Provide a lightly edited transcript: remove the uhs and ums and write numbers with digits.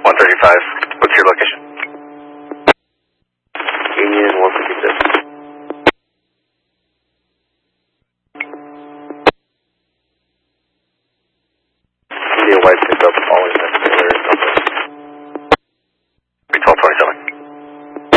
135. What's your location? Union 156. India White pickup, calling